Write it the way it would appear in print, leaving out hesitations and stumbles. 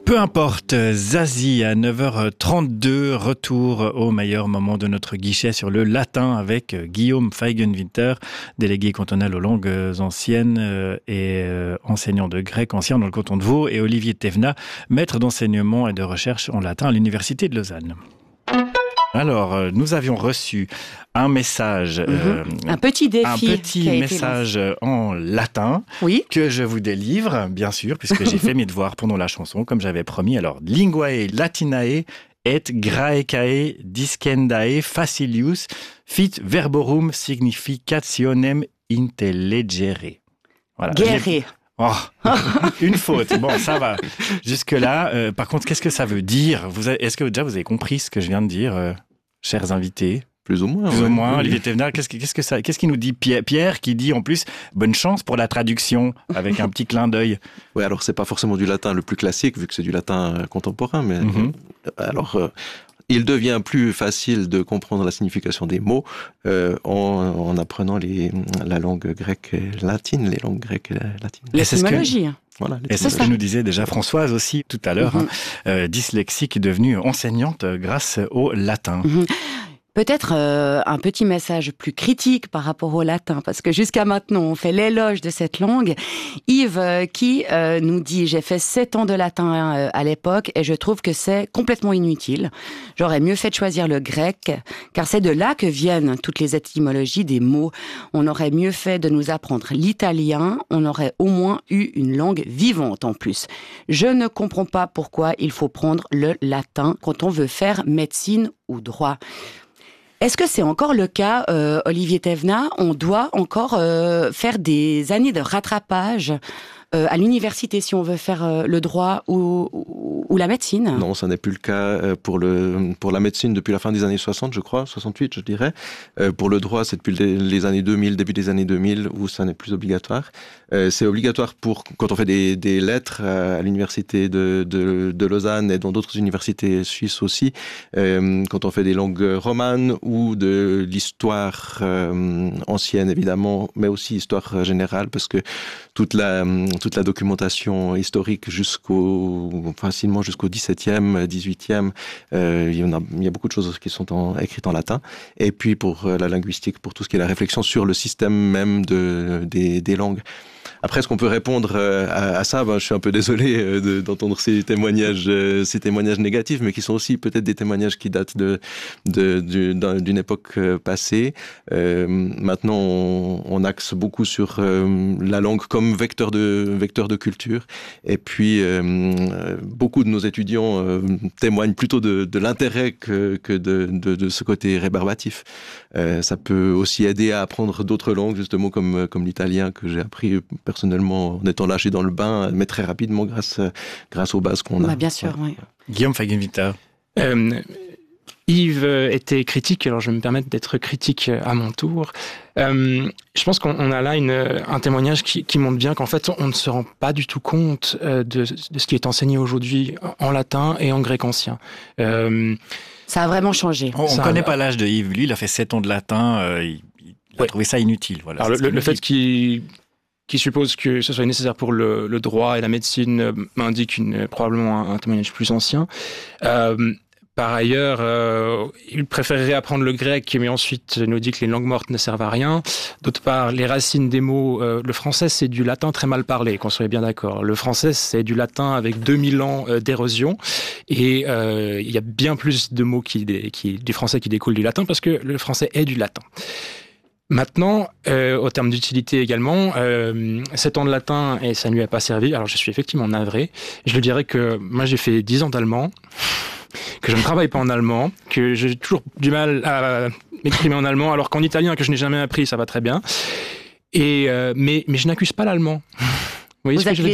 Peu importe, Zazie à 9h32, retour au meilleur moment de notre guichet sur le latin avec Guillaume Feigenwinter, délégué cantonal aux langues anciennes et enseignant de grec ancien dans le canton de Vaud, et Olivier Thévenat, maître d'enseignement et de recherche en latin à l'Université de Lausanne. Alors, nous avions reçu un message, un petit défi, message en latin, que je vous délivre, bien sûr, puisque j'ai fait mes devoirs pendant la chanson, comme j'avais promis. Alors, linguae latinae et graecae discendae facilius fit verborum significationem intellegere. Voilà. Guerrier. Oh, une faute. Bon, ça va. Jusque-là, par contre, qu'est-ce que ça veut dire ? Est-ce que déjà vous avez compris ce que je viens de dire, chers invités ? Plus ou moins. Plus ou moins. Oui. Olivier Thévenat, qu'est-ce qu'il nous dit Pierre qui dit en plus bonne chance pour la traduction avec un petit clin d'œil. Oui, alors c'est pas forcément du latin le plus classique vu que c'est du latin contemporain, mais alors. Il devient plus facile de comprendre la signification des mots en apprenant la langue grecque et latine, les langues grecques et latines. L'étymologie. Voilà, et c'est ce que nous disait déjà Françoise aussi tout à l'heure, dyslexique devenue enseignante grâce au latin. Peut-être un petit message plus critique par rapport au latin, parce que jusqu'à maintenant, on fait l'éloge de cette langue. Yves qui nous dit « J'ai fait 7 ans de latin à l'époque et je trouve que c'est complètement inutile. J'aurais mieux fait de choisir le grec, car c'est de là que viennent toutes les étymologies des mots. On aurait mieux fait de nous apprendre l'italien, on aurait au moins eu une langue vivante en plus. Je ne comprends pas pourquoi il faut prendre le latin quand on veut faire médecine ou droit. » Est-ce que c'est encore le cas, Olivier Thévenat ? On doit encore faire des années de rattrapage à l'université si on veut faire le droit ou la médecine ? Non, ça n'est plus le cas pour la médecine depuis la fin des années 60, je crois, 68 je dirais. Pour le droit, c'est depuis les années 2000, début des années 2000, où ça n'est plus obligatoire. C'est obligatoire quand on fait des lettres à l'université de Lausanne et dans d'autres universités suisses aussi, quand on fait des langues romanes ou de l'histoire ancienne évidemment, mais aussi histoire générale, parce que toute la documentation historique facilement jusqu'au 17e, 18e, il y a beaucoup de choses qui sont écrites en latin. Et puis pour la linguistique, pour tout ce qui est la réflexion sur le système même des langues. Après, est-ce qu'on peut répondre à ça ? Je suis un peu désolé d'entendre ces témoignages négatifs, mais qui sont aussi peut-être des témoignages qui datent d'une époque passée. Maintenant, on axe beaucoup sur la langue comme vecteur de culture. Et puis, beaucoup de nos étudiants témoignent plutôt de l'intérêt que de ce côté rébarbatif. Ça peut aussi aider à apprendre d'autres langues, justement comme l'italien que j'ai appris personnellement en étant lâché dans le bain, mais très rapidement grâce aux bases qu'on a. Bien sûr, oui. Guillaume Feigenwinter. Yves était critique, alors je vais me permettre d'être critique à mon tour. Je pense qu'on a là un témoignage qui montre bien qu'en fait, on ne se rend pas du tout compte de ce qui est enseigné aujourd'hui en latin et en grec ancien. Ça a vraiment changé. On ne connaît pas l'âge de Yves. Lui, il a fait 7 ans de latin. Il a trouvé ça inutile. Voilà, alors le fait qui suppose que ce soit nécessaire pour le droit et la médecine m'indique probablement un témoignage plus ancien. Par ailleurs, il préférerait apprendre le grec, mais ensuite nous dit que les langues mortes ne servent à rien. D'autre part, les racines des mots, le français c'est du latin très mal parlé, qu'on soit bien d'accord. Le français c'est du latin avec 2000 ans d'érosion, et il y a bien plus de mots du français qui découlent du latin, parce que le français est du latin. Maintenant, au terme d'utilité également, 7 ans de latin et ça ne lui a pas servi. Alors je suis effectivement navré. Je le dirais que moi j'ai fait 10 ans d'allemand, que je ne travaille pas en allemand, que j'ai toujours du mal à m'exprimer en allemand, alors qu'en italien que je n'ai jamais appris, ça va très bien. Mais je n'accuse pas l'allemand. Vous voyez ce que je veux dire ?